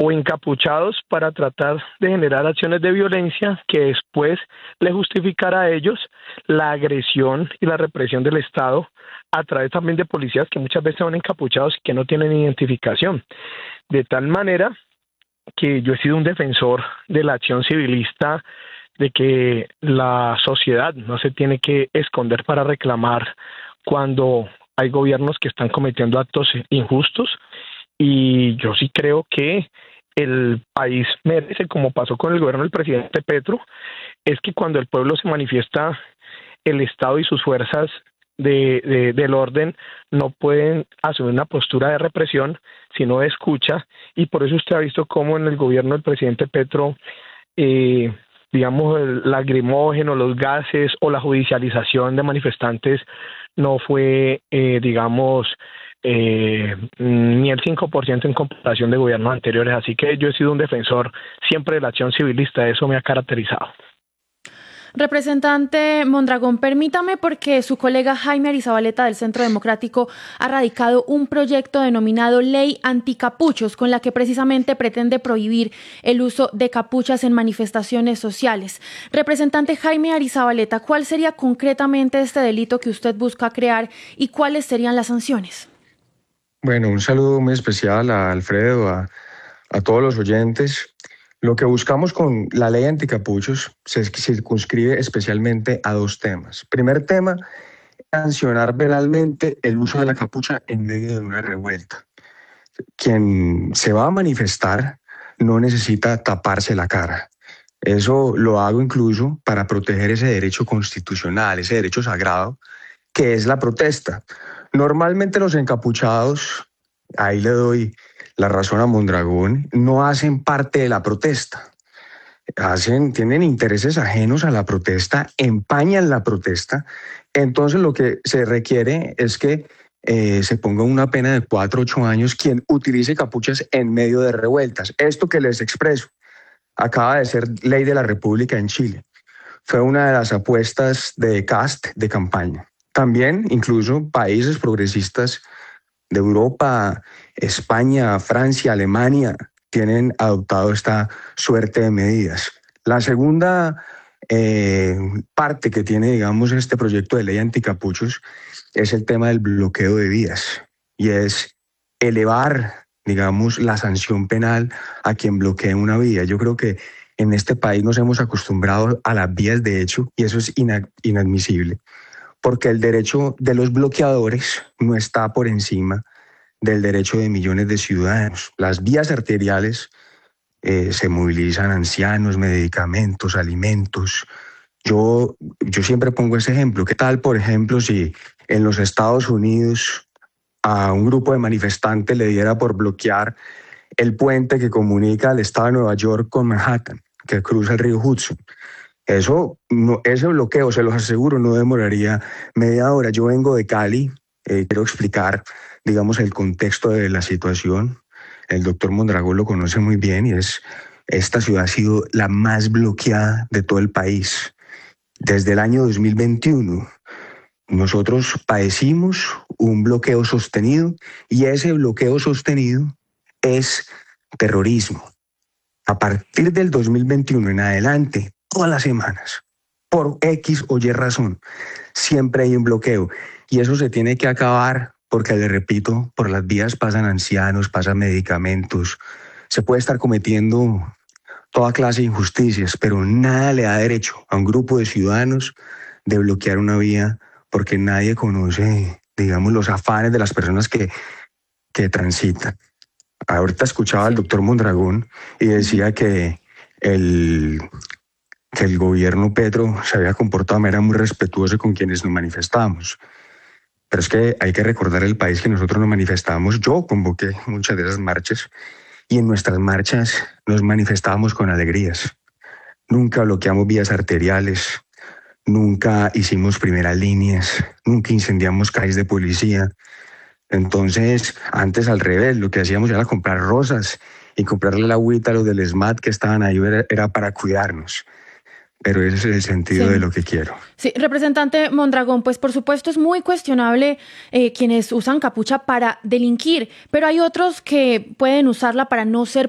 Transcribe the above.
o encapuchados para tratar de generar acciones de violencia que después le justificará a ellos la agresión y la represión del Estado a través también de policías que muchas veces son encapuchados y que no tienen identificación. De tal manera que yo he sido un defensor de la acción civilista, de que la sociedad no se tiene que esconder para reclamar cuando hay gobiernos que están cometiendo actos injustos, y yo sí creo que el país merece, como pasó con el gobierno del presidente Petro, es que cuando el pueblo se manifiesta, el Estado y sus fuerzas del orden no pueden asumir una postura de represión, sino de escucha, y por eso usted ha visto cómo en el gobierno del presidente Petro, digamos, el lacrimógeno, los gases o la judicialización de manifestantes no fue, ni el 5% en comparación de gobiernos anteriores. Así que yo he sido un defensor siempre de la acción civilista, eso me ha caracterizado. Representante Mondragón, permítame, porque su colega Jaime Arizabaleta del Centro Democrático ha radicado un proyecto denominado Ley Anticapuchos, con la que precisamente pretende prohibir el uso de capuchas en manifestaciones sociales. Representante Jaime Arizabaleta, ¿cuál sería concretamente este delito que usted busca crear y cuáles serían las sanciones? Bueno, un saludo muy especial a Alfredo, a todos los oyentes. Lo que buscamos con la ley anticapuchos se circunscribe especialmente a dos temas. Primer tema, sancionar penalmente el uso de la capucha en medio de una revuelta. Quien se va a manifestar no necesita taparse la cara. Eso lo hago incluso para proteger ese derecho constitucional, ese derecho sagrado, que es la protesta. Normalmente los encapuchados, ahí le doy la razón a Mondragón, no hacen parte de la protesta. Tienen intereses ajenos a la protesta, empañan la protesta. Entonces lo que se requiere es que se ponga una pena de 4 a 8 años quien utilice capuchas en medio de revueltas. Esto que les expreso acaba de ser ley de la República en Chile. Fue una de las apuestas de Kast de campaña. También incluso países progresistas de Europa, España, Francia, Alemania, tienen adoptado esta suerte de medidas. La segunda parte que tiene, digamos, este proyecto de ley anticapuchos es el tema del bloqueo de vías, y es elevar, digamos, la sanción penal a quien bloquee una vía. Yo creo que en este país nos hemos acostumbrado a las vías de hecho, y eso es inadmisible, porque el derecho de los bloqueadores no está por encima del derecho de millones de ciudadanos. Las vías arteriales se movilizan ancianos, medicamentos, alimentos. Yo siempre pongo ese ejemplo. ¿Qué tal, por ejemplo, si en los Estados Unidos a un grupo de manifestantes le diera por bloquear el puente que comunica al estado de Nueva York con Manhattan, que cruza el río Hudson? Ese bloqueo, se los aseguro, no demoraría media hora. Yo vengo de Cali, quiero explicar, digamos, el contexto de la situación. El doctor Mondragón lo conoce muy bien, y esta ciudad ha sido la más bloqueada de todo el país. Desde el año 2021, nosotros padecimos un bloqueo sostenido, y ese bloqueo sostenido es terrorismo. A partir del 2021 en adelante, todas las semanas, por X o Y razón, siempre hay un bloqueo, y eso se tiene que acabar, porque, le repito, por las vías pasan ancianos, pasan medicamentos. Se puede estar cometiendo toda clase de injusticias, pero nada le da derecho a un grupo de ciudadanos de bloquear una vía, porque nadie conoce, digamos, los afanes de las personas que transitan. Ahorita escuchaba al doctor Mondragón y decía que el gobierno Petro se había comportado de manera muy respetuosa con quienes nos manifestamos. Pero es que hay que recordar el país que nosotros nos manifestamos. Yo convoqué muchas de esas marchas, y en nuestras marchas nos manifestábamos con alegrías. Nunca bloqueamos vías arteriales, nunca hicimos primeras líneas, nunca incendiamos calles de policía. Entonces, antes al revés, lo que hacíamos era comprar rosas y comprarle la agüita a los del SMAT que estaban ahí, era para cuidarnos. Pero ese es el sentido de lo que quiero. Sí, representante Mondragón, pues por supuesto es muy cuestionable quienes usan capucha para delinquir, pero hay otros que pueden usarla para no ser